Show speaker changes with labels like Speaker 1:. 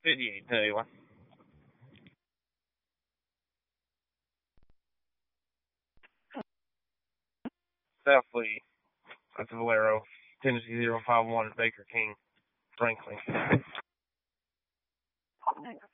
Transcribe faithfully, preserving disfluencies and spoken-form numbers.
Speaker 1: fifty-eight, anyway. South Lee. That's Valero. Tennessee zero five one Baker King. Franklin.